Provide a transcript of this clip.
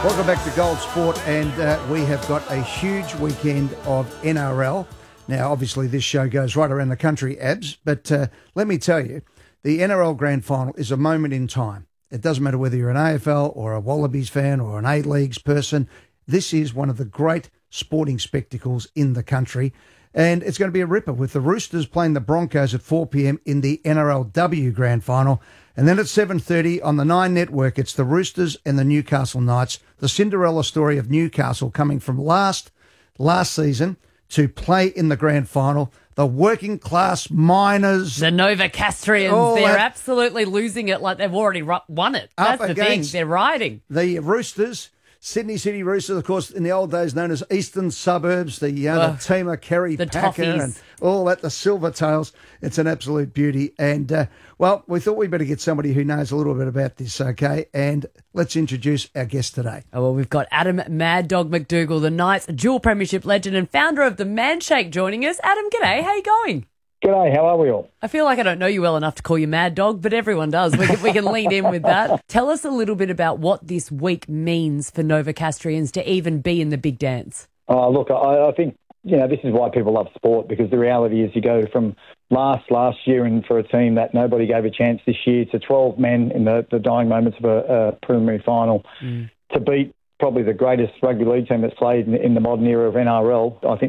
Welcome back to Gold Sport, and we have got a huge weekend of NRL. Now, obviously, this show goes right around the country, Abs, but let me tell you, the NRL Grand Final is a moment in time. It doesn't matter whether you're an AFL or a Wallabies fan or an A-Leagues person. This is one of the great sporting spectacles in the country, and it's going to be a ripper with the Roosters playing the Broncos at 4 p.m. in the NRLW Grand Final. And then at 7:30 on the Nine Network, it's the Roosters and the Newcastle Knights, the Cinderella story of Newcastle coming from last season to play in the grand final. The working class miners. The Novocastrians, they're absolutely losing it like they've already won it. That's the thing, they're riding. The Roosters, Sydney City Roosters, of course, in the old days known as Eastern Suburbs, the Tima, Kerry, the Packer, Toffees, and all that, the Silvertails. It's an absolute beauty. And, well, we thought we'd better get somebody who knows a little bit about this, okay? And let's introduce our guest today. Oh, well, we've got Adam Mad Dog McDougall, the Knights dual premiership legend and founder of the Manshake, joining us. Adam, g'day. How you going? G'day, how are we all? I feel like I don't know you well enough to call you Mad Dog, but everyone does. We can lean in with that. Tell us a little bit about what this week means for Novocastrians to even be in the big dance. Look, I think, this is why people love sport, because the reality is you go from last year and for a team that nobody gave a chance this year to 12 men in the dying moments of a preliminary final to beat probably the greatest rugby league team that's played in the modern era of NRL. I think